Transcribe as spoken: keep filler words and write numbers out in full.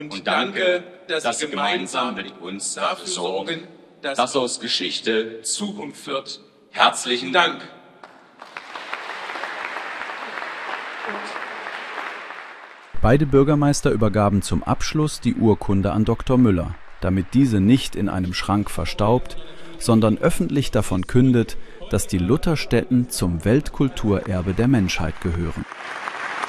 Und danke, dass Sie gemeinsam mit uns dafür sorgen, dass aus Geschichte Zukunft wird. Herzlichen Dank. Beide Bürgermeister übergaben zum Abschluss die Urkunde an Doktor Müller, damit diese nicht in einem Schrank verstaubt, sondern öffentlich davon kündet, dass die Lutherstätten zum Weltkulturerbe der Menschheit gehören.